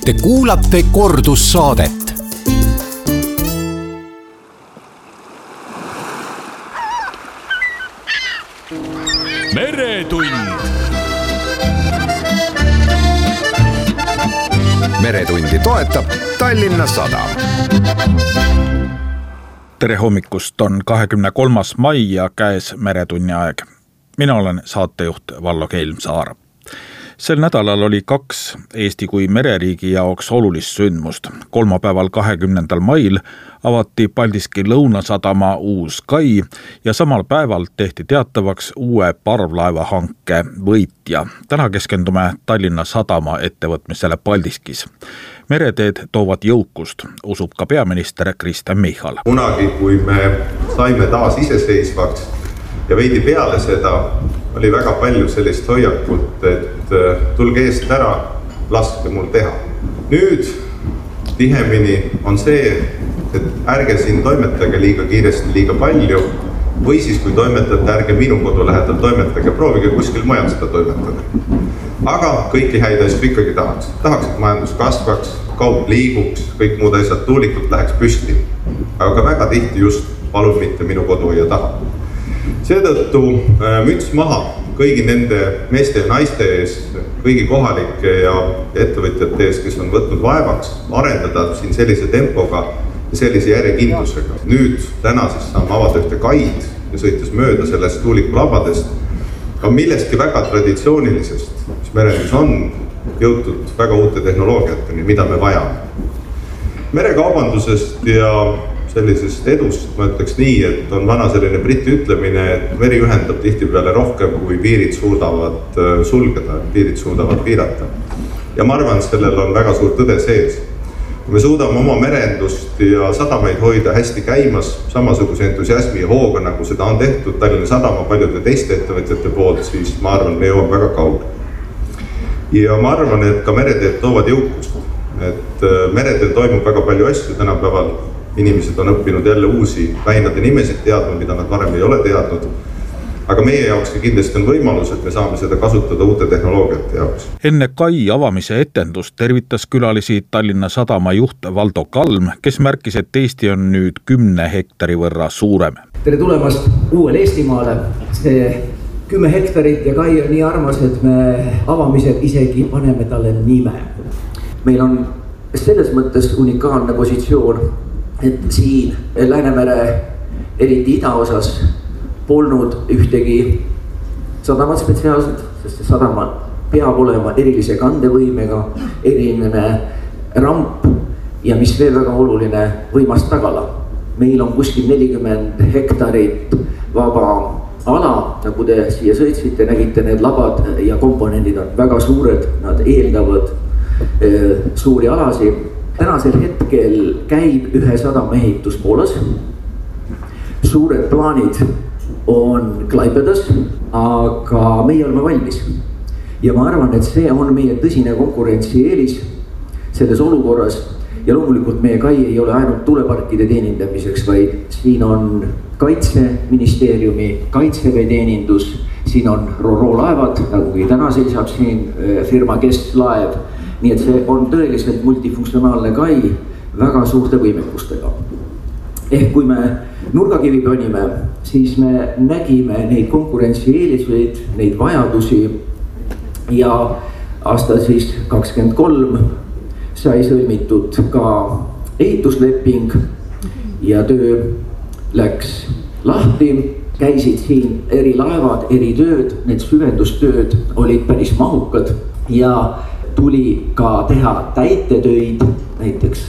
Te kuulate kordussaadet. Meretund. Meretundi toetab Tallinna Sadam. Tere hommikust, on 23. mai ja käes Meretunni aeg. Mina olen saatejuht Vallo Kelmsaar. Sel nädalal oli 2 Eesti kui mereriigi jaoks olulist sündmust. Kolmapäeval 20. mail avati Paldiski Lõunasadama uus kai ja samal päeval tehti teatavaks uue parvlaevahanke võitja. Täna keskendume Tallinna Sadama ettevõtmisele Paldiskis. Mereteed toovad jõukust, usub ka peaminister Kristen Michal. Kunagi, kui me saime taas iseseisvaks ja veidi peale seda, oli väga palju sellist hoiakult, et tulge eest ära, laske mul teha. Nüüd tihemini on see, et ärge siin toimetage liiga kiiresti, liiga palju, või siis kui toimetate, ärge minu kodu lähedal toimetage, proovige kuskil mujal seda toimetada. Aga kõiki häid asju ikkagi tahaks. Tahaks, et majandus kasvaks, kaup liiguks, kõik muud asjad, tuulikult läheks püsti. Aga väga tihti just palun mitte minu koduaia taha. Seetõttu müts maha kõigi nende meeste ja naiste ees, kõigi kohalike ja ettevõtjate ees, kes on võtnud vaevaks arendada siin sellise tempoga ja sellise järjekindlusega. Nüüd täna siis saame avada ühte kaid ja sõites mööda sellest tuulikulabadest on millestki väga traditsioonilisest, mis merendus on jõutud väga uute tehnoloogiateni, mida me vajame. Merekaubandusest ja sellisest edust ma ütleks nii, et on vana selline briti ütlemine, et meri ühendab tihtipeale rohkem, kui piirid suudavad sulgeda, piirid suudavad piirata. Ja ma arvan, et sellel on väga suur tõde sees. Kui me suudame oma merendust ja sadamaid hoida hästi käimas, samasuguse entusiasmi ja hooga, nagu seda on tehtud Tallinna Sadama paljude teiste ettevõtjate poolt, siis ma arvan, me jõuame väga kaugele. Ja ma arvan, et ka mereteed toovad jõukust. Et meredel toimub väga palju asju tänapäeval. Inimesed on õppinud jälle uusi väinade nimesid teadma, mida nad varem ei ole teadnud. Aga meie jaoks kindlasti on võimalus, et me saame seda kasutada uute tehnoloogiate jaoks. Enne kai avamise etendust tervitas külalisi Tallinna Sadama juht Valdo Kalm, kes märkis, et Eesti on nüüd 10 hektari võrra suurem. Tere tulemast uuele Eestimaale. See 10 hektarit ja kai on nii armas, et me avamisel isegi paneme talle nime. Meil on selles mõttes unikaalne positsioon, et siin Läänemere, eriti idaosas, polnud ühtegi sadamat spetsiaalselt, sest see sadama peab olema erilise kandevõimega, eriline ramp ja mis veel väga oluline, võimas tagala. Meil on kuskil 40 hektarit vaba ala, nagu te siia sõitsite, nägite, need labad ja komponendid on väga suured, nad eeldavad suuri alasi. Tänasel hetkel käib ühe sadama ehitus Poolas. Suured plaanid on Klaipedas, aga meie oleme valmis. Ja ma arvan, et see on meie tõsine konkurentsieelis selles olukorras. Ja loomulikult meie kai ei ole ainult tuuleparkide teenindamiseks, vaid siin on Kaitseministeeriumi, Kaitseväe teenindus, siin on RoRo laevad, nagu täna seisab siin firma Kestlaev. Nii et see on tõeliselt multifunktsionaalne kai väga suurte võimekustega. Ehk kui me nurgakivi panime, siis me nägime neid konkurentsieeliseid, neid vajadusi ja aasta siis 23 sai sõlmitud ka ehitusleping ja töö läks lahti. Käisid siin eri laevad, eri tööd, need süvendustööd olid päris mahukad ja tuli ka teha täitetöid, näiteks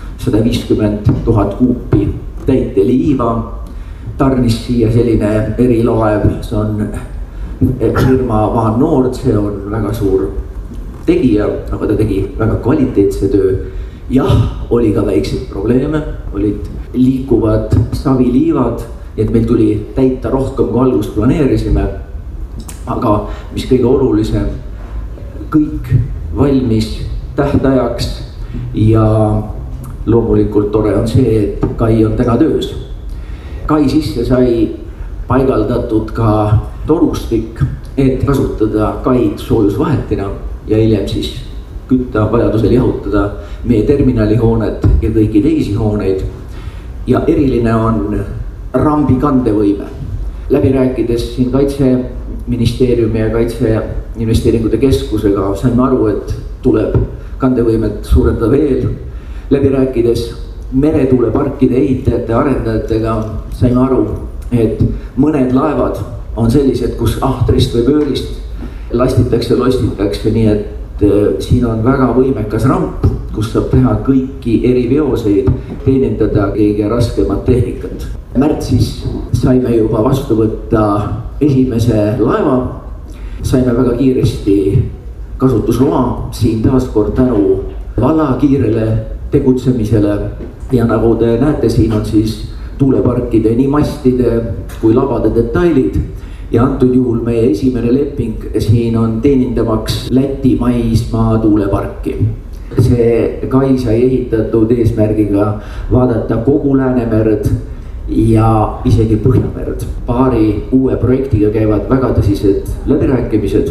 150 000 kuupi täiteliiva, tarnis siia selline erilaev, see on firma Van Noord, see on väga suur tegija, aga ta tegi väga kvaliteetse töö. Jah, oli ka väikseid probleeme, olid liikuvad saviliivad, et meil tuli täita rohkem kui algust planeerisime, aga mis kõige olulisem, kõik valmis tähtajaks ja loomulikult tore on see, et kai on täna töös. Kai sisse sai paigaldatud ka torustik, et kasutada kaid soojusvahetina ja hiljem siis kütta, vajadusel jahutada meie terminalihoonet ja kõiki teisi hooneid. Ja eriline on rambi kandevõime. Läbi rääkides siin Kaitseministeeriumi ja Kaitseinvesteeringute Keskusega saime aru, et tuleb kandevõimet suurendada veel. Läbi rääkides meretuuleparkide ehitajate, arendajatega saime aru, et mõned laevad on sellised, kus ahtrist või pöörist lastitakse, lostitakse, nii et siin on väga võimekas ramp, kus saab teha kõiki eri veoseid, teenindada kõige raskemat tehnikat. Märtsis saime juba vastu võtta esimese laeva, saime väga kiiresti kasutusloa, siin taaskord tänu valla kiirele tegutsemisele ja nagu te näete, siin on siis tuuleparkide nii mastide kui labade detailid ja antud juhul meie esimene leping siin on teenindamaks Läti maismaa tuuleparki. See kai sai ehitatud eesmärgiga vaadata kogu Läänemerd ja isegi Põhjamerd. Paari uue projektiga käivad väga tõsised läbirääkimised.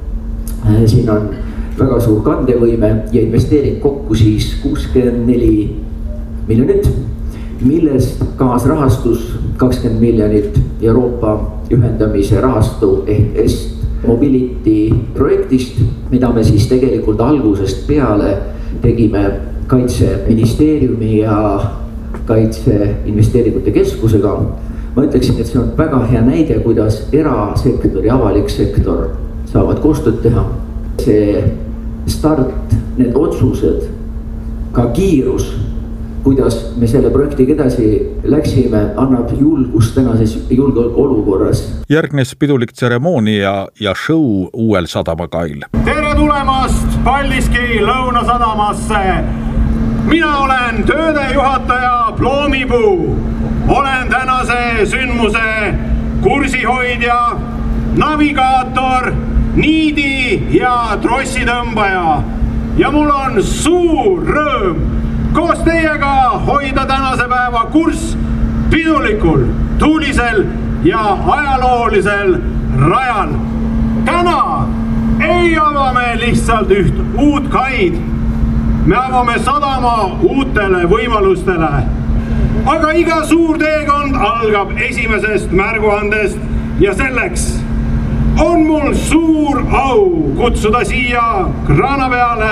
Siin on väga suur kandevõime ja investeering kokku siis 64 miljonit, millest kaasrahastus 20 miljonit Euroopa ühendamise rahastu ehk EST Mobility projektist, mida me siis tegelikult algusest peale tegime Kaitseministeeriumi ja Kaitseinvesteeringute Keskusega. Ma ütleksin, et see on väga hea näide, kuidas erasektor ja avalik sektor saavad koostööd teha. See start, need otsused, ka kiirus, kuidas me selle projektiga edasi läksime, annab julgust tänases julgeolekuolukorras. Järgnes pidulik tseremoonia ja show uuel sadamakail. Tere tulemast Paldiski Lõunasadamasse! Mina olen töödejuhataja Ploomipuu. Olen tänase sündmuse kursihoidja, navigaator, niidi ja trossitõmbaja. Ja mul on suur rõõm koos teiega hoida tänase päeva kurss pidulikul, tuulisel ja ajaloolisel rajal. Täna ei ava me lihtsalt üht uut kaid. Me avame sadama uutele võimalustele. Aga iga suur teekond algab esimesest märguandest ja selleks on mul suur au kutsuda siia kraana peale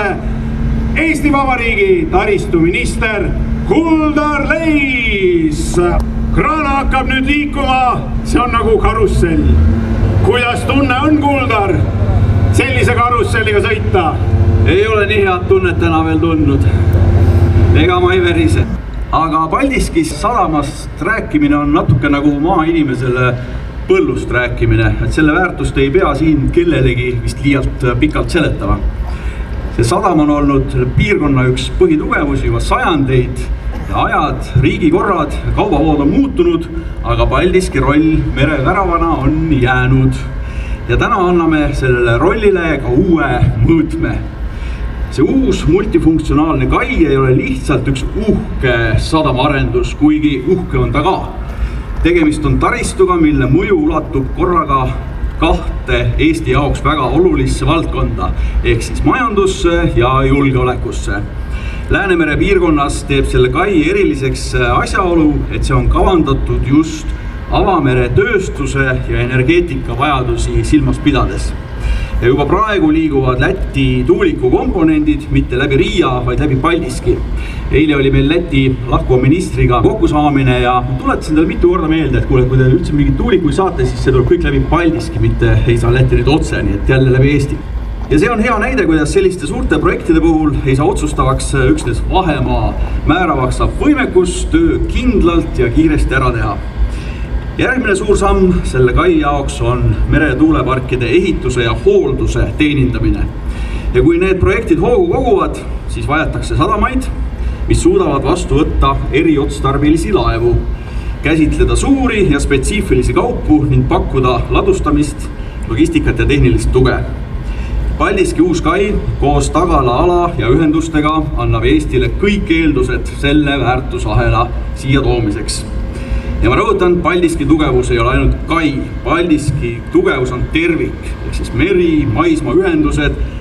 Eesti Vabariigi taristuminister Kuldar Leis. Kraana hakkab nüüd liikuma, see on nagu karussell. Kuidas tunne on, Kuldar, sellise karusselliga sõita? Ei ole nii head tunnet täna veel tundnud. Ega ma ei verise. Aga Paldiskis sadamast rääkimine on natuke nagu maainimesele põllust rääkimine. Et selle väärtust ei pea siin kellelegi vist liialt pikalt seletama. See sadam on olnud piirkonna üks põhitugevusi juba sajandeid ja ajad, riigikorrad, kaubavood on muutunud, aga Paldiski roll mereväravana on jäänud. Ja täna anname sellele rollile ka uue mõõtme. See uus multifunktsionaalne kai ei ole lihtsalt üks uhke sadamaarendus, kuigi uhke on ta ka. Tegemist on taristuga, mille mõju ulatub korraga kahte Eesti jaoks väga olulisse valdkonda, ehk siis majandusse ja julgeolekusse. Läänemere piirkonnas teeb selle kai eriliseks asjaolu, et see on kavandatud just avamere tööstuse ja energeetika vajadusi silmas pidades. Ja juba praegu liiguvad Läti tuuliku komponendid mitte läbi Riia, vaid läbi Paldiski. Eile oli meil Läti lahkuva ministriga kokkusaamine ja tuletasin talle mitu korda meelde, et kuule, kui te üldse mingit tuulikuid saate, siis see tuleb kõik läbi Paldiski, mitte ei saa Läti nüüd otse, nii et jälle läbi Eesti. Ja see on hea näide, kuidas selliste suurte projektide puhul ei saa otsustavaks üksnes vahemaa, määravaks saab võimekus töö kindlalt ja kiiresti ära teha. Järgmine suur samm selle kai jaoks on meretuuleparkide ehituse ja hoolduse teenindamine. Ja kui need projektid hoogu koguvad, siis vajatakse sadamaid, mis suudavad vastu võtta eriotstarbelisi laevu, käsitleda suuri ja spetsiifilisi kaupu ning pakkuda ladustamist, logistikat ja tehnilist tuge. Paldiski uus kai koos tagala ala ja ühendustega annab Eestile kõik eeldused selle väärtusahela siia toomiseks. Ja ma rõhutan, Paldiski tugevus ei ole ainult kai. Paldiski tugevus on tervik, ehk siis meri, maismaa ühendused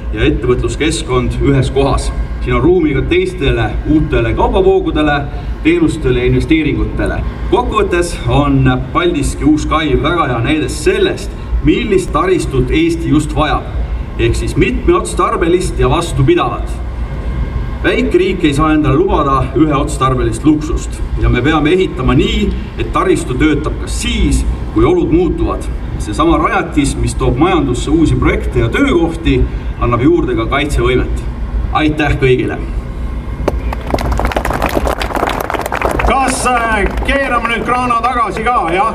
ja ettevõtluskeskkond ühes kohas. Siin on ruumi ka teistele uutele kaubavoogudele, teenustele ja investeeringutele. Kokkuvõttes on Paldiski uus kai väga hea näide sellest, millist taristut Eesti just vajab, ehk siis mitmeotstarbelist ja vastupidavat. Väike riik ei saa endale lubada üheotstarbelist luksust ja me peame ehitama nii, et taristu töötab ka siis, kui olud muutuvad. Seesama rajatis, mis toob majandusse uusi projekte ja töökohti, annab juurde ka kaitsevõimet. Aitäh kõigile! Kas keerame nüüd kraana tagasi ka, jah?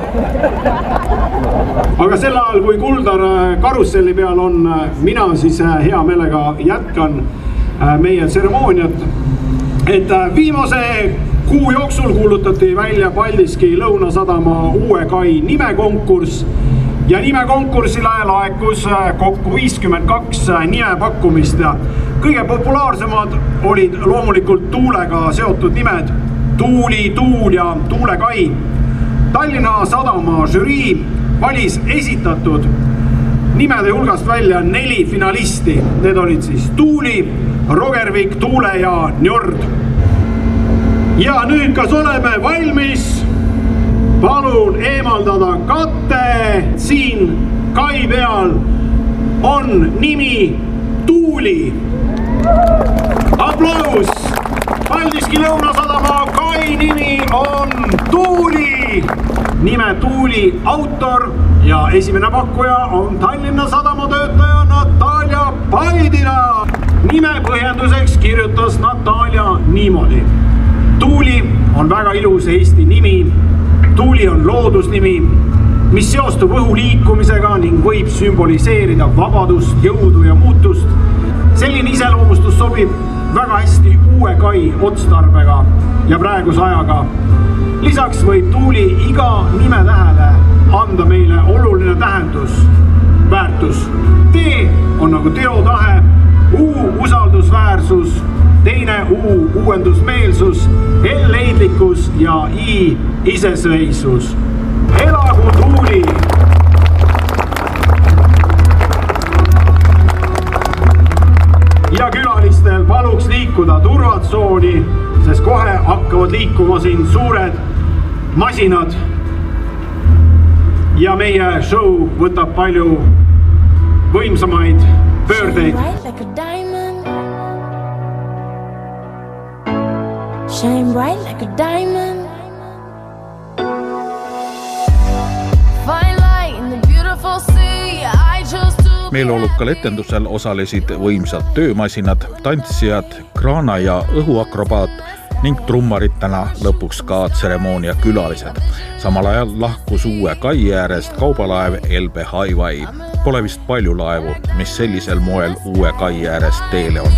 Aga sel ajal, kui Kuldar karusselli peal on, mina siis hea meelega jätkan meie tseremooniat. Et viimase kuu jooksul kuulutati välja Paldiski Lõunasadama uue kai nimekonkurss ja nimekonkursile laekus kokku 52 nimepakkumist ja kõige populaarsemad olid loomulikult tuulega seotud nimed Tuuli, Tuul ja Tuulekai. Tallinna Sadama žürii valis esitatud nimede hulgast välja 4 finalisti. Need olid siis Tuuli, Rogervik, Tuule ja Njord. Ja nüüd kas oleme valmis? Palun eemaldada katte. Siin kai peal on nimi Tuuli. Aplaus! Paldiski Lõunasadama kai nimi on Tuuli. Nime Tuuli autor ja esimene pakkuja on Tallinna Sadama töötaja Natalja Paidina. Nime põhjenduseks kirjutas Natalja niimoodi. Tuuli on väga ilus Eesti nimi. Tuuli on loodusnimi, mis seostub õhu liikumisega ning võib sümboliseerida vabadust, jõudu ja muutust. Selline iseloomustus sobib väga hästi uue kai otstarbega ja praeguse ajaga. Lisaks võib Tuuli iga nime tähele anda meile oluline tähendus, väärtus. T on nagu teotahe, U usaldusväärsus, teine U uuendusmeelsus, L leidlikkus ja I iseseisvus. Elagu Tuuli! Ja külalistel paluks liikuda turvatsooni, sest kohe hakkavad liikuma siin suured masinad. Ja meie show võtab palju võimsamaid pöördeid. Shine bright like a diamond. Fine light in the beautiful sea. I chose to meeleolukal etendusel osalesid võimsad töömasinad, tantsijad, kraana ja õhuakrobaat ning trummaritena lõpuks ka tseremoonia külalised. Samal ajal lahkus uue kai äärest kaubalaev LB Highway. Pole vist palju laevu, mis sellisel moel uue kai äärest teele on